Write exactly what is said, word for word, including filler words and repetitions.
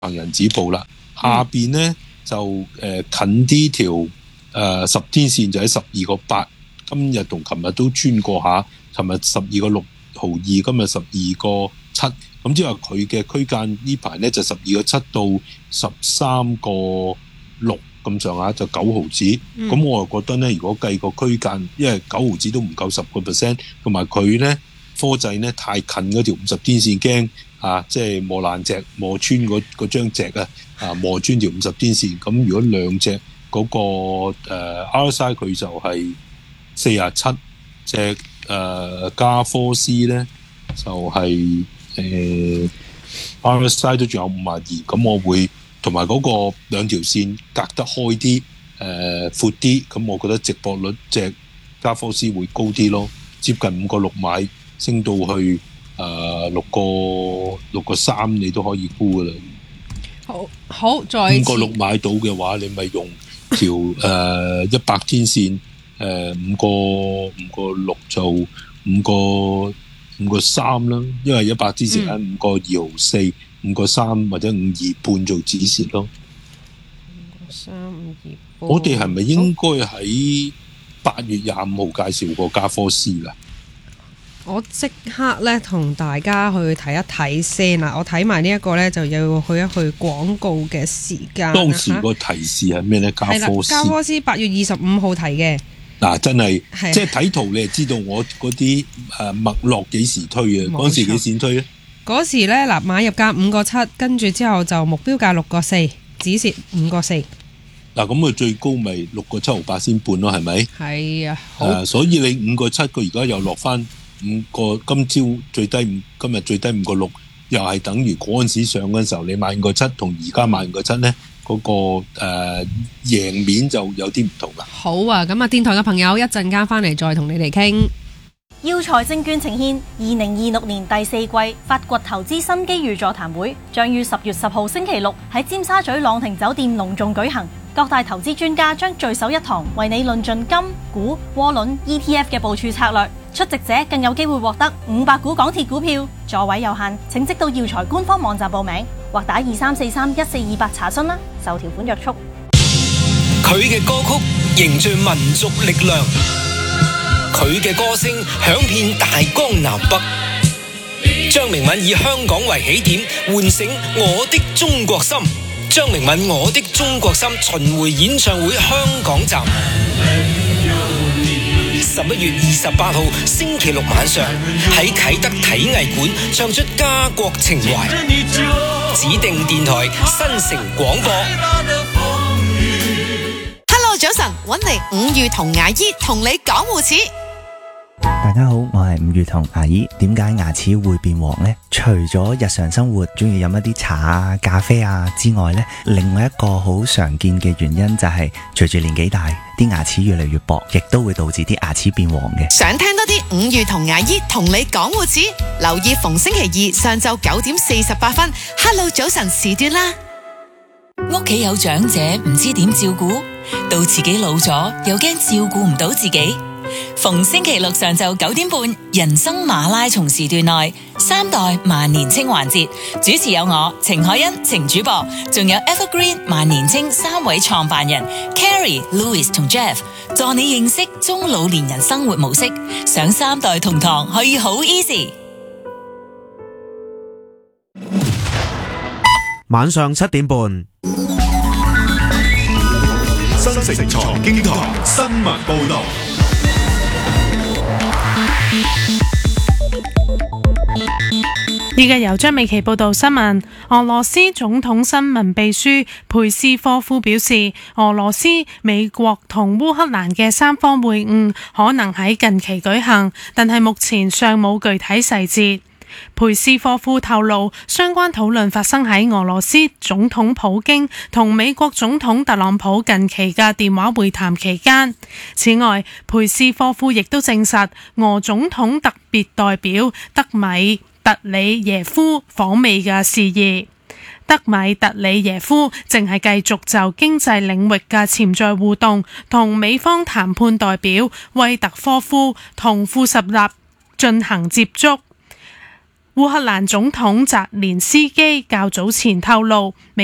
行人止步啦。下邊咧就誒、呃、近啲條誒十天線就喺十二個八，今日同琴日都穿過下，琴日十二個六毫二，今日十二個七，咁即係話佢嘅區間呢排咧就十二個七到十三個六咁上下，就九毫子。咁、嗯、我又覺得咧，如果計個區間，因為九毫子都唔夠十個 percent， 同埋佢咧科技咧太近嗰條五十天線，驚啊，即係磨爛隻磨穿嗰嗰張隻啊，啊磨穿條五十天線。咁如果兩隻嗰、那個、呃、R S I 佢就係四十七，隻誒加科斯咧就係、是、誒、呃、R S I 都仲有五十二，咁我會同埋嗰個兩條線隔得開啲，誒、呃、闊啲，咁我覺得值博率隻加科斯會高啲咯，接近五個六買，升到去誒六個六個三，你都可以沽噶啦。 好，好，再五個六買到嘅話，你咪用條誒一百天線，誒五個五個六就五個五個三啦，因為一百天線喺五個二毫四，五個三或者五二半做止蝕咯。 五個三五二半。 我哋係咪應該喺八月廿五號介紹過加科斯啦？ 我即刻咧同大家去睇一睇先啦，我睇埋呢一個咧就要去一去廣告嘅時間。 當時個提示係咩咧？加科斯， 加科斯八月二十五號提嘅。嗱、 啊，真係即係睇圖你係知道我嗰啲誒脈絡幾時推嘅，嗰時幾時推咧？ 嗰時咧嗱，買入價五個七，跟住之後就目標價六個四，止蝕五個四。 嗱，咁佢最高咪六個七毫八先半咯，係咪？ 係啊，好。 啊所以你五個七，佢而家又落翻五個，今朝最低五，今日最低五個六，又係等於嗰陣時上嗰陣時候，你買五個七同而家買五個七咧，嗰、那個誒、呃、贏面就有啲唔同啦。 好啊，咁啊，電台嘅朋友一陣間翻嚟再同你哋傾。 耀才證券呈現二零二六年第四季發掘投資新機遇座談會，將於十月十號星期六喺尖沙咀朗廷酒店隆重舉行。各大投資專家將聚首一堂，為你論盡金、股、窩輪、E T F 嘅部署策略。出席者更有機會獲得五百股港鐵股票，座位有限，請即到耀才官方網站報名，或打二三四三一四二八查詢啦。受條款約束。 佢嘅歌曲凝聚民族力量，佢嘅歌聲響遍大江南北。張明敏以香港為起點，喚醒我的中國心。張明敏我的中國心巡迴演唱會香港站，十一月二十八號星期六晚上喺啟德體藝館唱出家國情懷，指定電台新城廣播。 Hello 早晨，搵嚟五月同牙醫同你講護齒。 大家好，我係五月同牙醫。點解牙齒會變黃呢？除咗日常生活中意飲一啲茶啊、咖啡啊之外呢，另外一個好常見嘅原因就係隨住年紀大，啲牙齒越嚟越薄，亦都會導致啲牙齒變黃嘅。 想聽多啲五月同牙醫同你講護齒，留意逢星期二上晝九點四十八分 Hello 早晨時段啦。 屋企有長者唔知點照顧，到自己老咗又驚照顧唔到自己。逢星期六上晝九點半，人生馬拉松時段內三代萬年青環節，主持有我程海欣、程主播，仲有 Evergreen 萬年青三位創辦人 Carrie、Louis 同 Jeff， 助你認識中老年人生活模式，想三代同堂可以好 easy。 晚上七點半， 新城財經台新聞報道。 而家由張美琪報道新聞。俄羅斯總統新聞秘書佩斯科夫表示，俄羅斯、美國同烏克蘭嘅三方會晤可能喺近期舉行，但係目前尚冇具體細節。佩斯科夫透露，相關討論發生喺俄羅斯總統普京同美國總統特朗普近期嘅電話會談期間。此外，佩斯科夫亦都證實，俄總統特別代表德米特里耶夫訪美嘅事宜。德米特里耶夫正係繼續就經濟領域嘅潛在互動，同美方談判代表威特科夫同庫什納進行接觸。 烏克蘭總統澤連斯基較早前透露，